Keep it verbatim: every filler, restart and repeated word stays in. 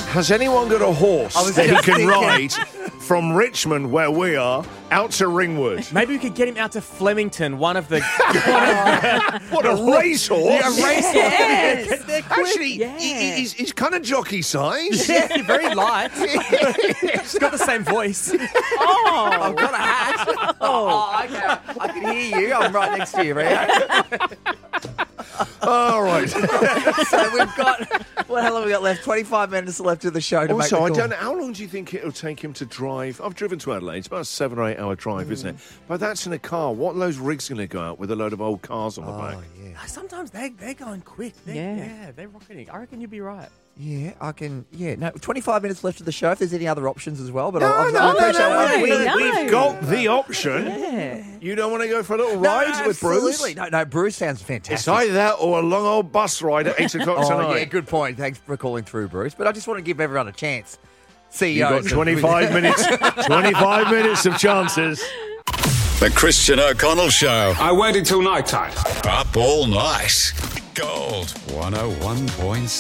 Has anyone got a horse I was that he just can thinking. ride from Richmond, where we are, out to Ringwood? Maybe we could get him out to Flemington, one of the... What a racehorse! Yeah, a racehorse. Yes. They're quick. Actually, Yeah. he- he's, he's kind of jockey size. Yeah, very light. He's got the same voice. Oh, I've got a hat. Oh, okay. I can hear you. I'm right next to you, Rio. All right. So we've got, what hell have we got left? twenty-five minutes left of the show to make Also, the I call. don't know, how long do you think it'll take him to drive? I've driven to Adelaide. It's about a seven or eight hour drive, isn't it? But that's in a car. What are those rigs going to go out with a load of old cars on the back? Oh, yeah. Sometimes they, they're going quick. They're, Yeah. yeah, they're rocketing. I reckon you'd be right. Yeah, I can. Yeah, no, twenty-five minutes left of the show. If there's any other options as well, but No, I, I, no, I no, appreciate no, one. no, we- we, no. We've got the option. yeah. You don't want to go for a little No, ride with Bruce? absolutely. No, no, Bruce sounds It's fantastic. either that or a long old bus ride at eight o'clock Oh, tonight. yeah, good point. Thanks for calling through, Bruce. But I just want to give everyone a chance. C E You've Os. got twenty-five minutes. twenty-five minutes of chances. The Christian O'Connell Show. I waited till night time. Up all night. Gold one oh one point six.